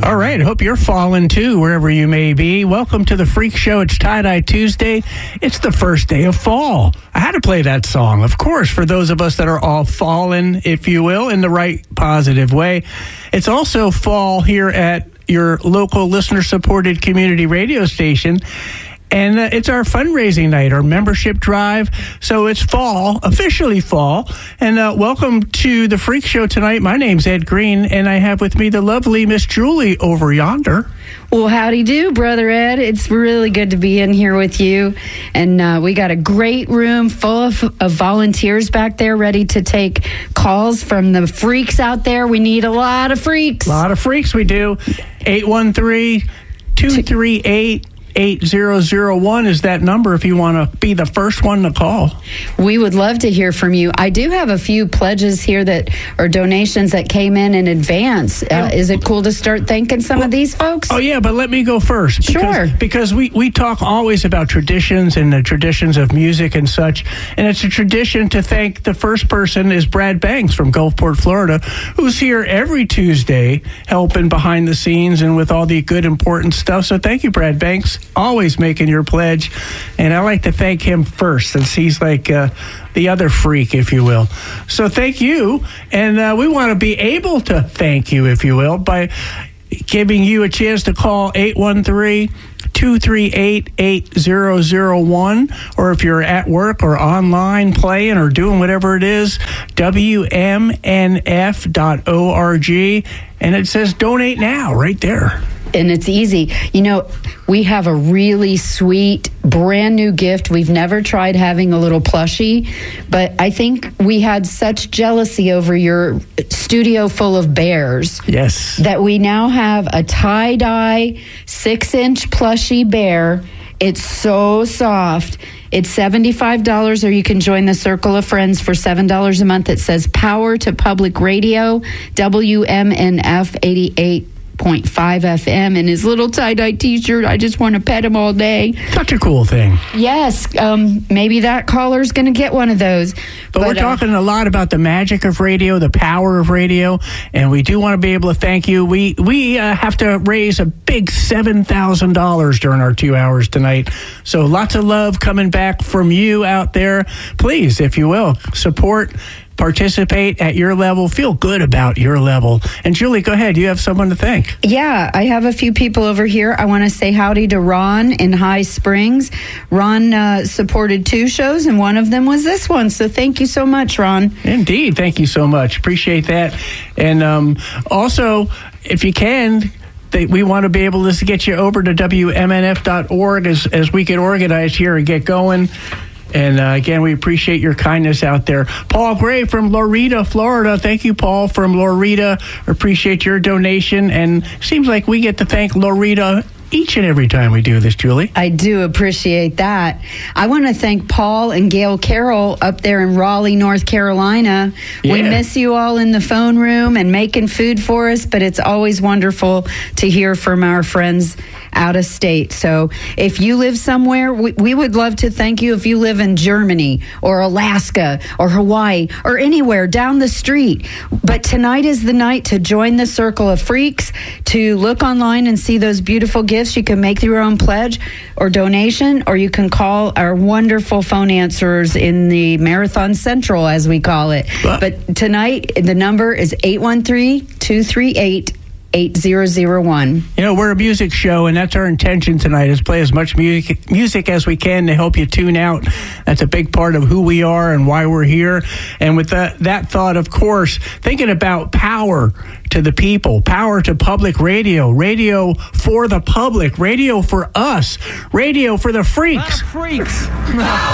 All right, I hope you're falling too, wherever you may be. Welcome to the Freak Show. It's Tie-Dye Tuesday. It's the first day of fall. I had to play that song, of course, for those of us that are all fallen, if you will, in the right positive way. It's also fall here at your local listener-supported community radio station. And it's our fundraising night, our membership drive. So it's fall, officially fall. And welcome to the Freak Show tonight. My name's Ed Green, and I have with me the lovely Miss Julie over yonder. Well, howdy do, Brother Ed. It's really good to be in here with you. And we got a great room full of volunteers back there ready to take calls from the freaks out there. We need a lot of freaks. A lot of freaks we do. 813-238 8001 is that number if you want to be the first one to call. We would love to hear from you. I do have a few pledges here that are donations that came in advance. Is it cool to start thanking some of these folks? Oh, yeah, but let me go first. Sure. Because we talk always about traditions and the traditions of music and such, and it's a tradition to thank the first person is Brad Banks from Gulfport, Florida, who's here every Tuesday helping behind the scenes and with all the good, important stuff. So thank you, Brad Banks. Always making your pledge, and I like to thank him first since he's like the other freak, if you will. So thank you, and we want to be able to thank you, if you will, by giving you a chance to call 813-238-8001, or if you're at work or online playing or doing whatever it is, WMNF.org, and it says donate now right there. And it's easy. You know, we have a really sweet, brand new gift. We've never tried having a little plushie, but I think we had such jealousy over your studio full of bears. Yes. That we now have a tie-dye 6-inch plushie bear. It's so soft. It's $75, or you can join the Circle of Friends for $7 a month. It says Power to Public Radio, WMNF 88.5 FM, and his little tie-dye t-shirt. I just want to pet him all day. Such a cool thing. Yes, maybe that caller's going to get one of those. But we're talking a lot about the magic of radio, the power of radio, and we do want to be able to thank you. We have to raise a big $7,000 during our 2 hours tonight. So lots of love coming back from you out there. Please, if you will, support, participate at your level, feel good about your level. And Julie, go ahead. You have someone to thank. Yeah, I have a few people over here. I want to say howdy to Ron in High Springs. Ron supported 2 shows, and one of them was this one. So thank you so much, Ron. Indeed. Thank you so much. Appreciate that. And also, if you can, we want to be able to get you over to WMNF.org as we get organized here and get going. And again, we appreciate your kindness out there. Paul Gray from Loretta, Florida. Thank you, Paul, from Loretta. Appreciate your donation. And seems like we get to thank Loretta each and every time we do this, Julie. I do appreciate that. I want to thank Paul and Gail Carroll up there in Raleigh, North Carolina. Yeah. We miss you all in the phone room and making food for us, but it's always wonderful to hear from our friends out of state. So if you live somewhere, we would love to thank you if you live in Germany or Alaska or Hawaii or anywhere down the street. But tonight is the night to join the Circle of Freaks, to look online and see those beautiful gifts. You can make your own pledge or donation, or you can call our wonderful phone answerers in the Marathon Central, as we call it. But tonight, the number is 813-238-8001. 8001. You know, we're a music show, and that's our intention tonight, is play as much music as we can to help you tune out. That's a big part of who we are and why we're here. And with that thought, of course, thinking about power to the people, power to public radio, radio for the public, radio for us, radio for the freaks.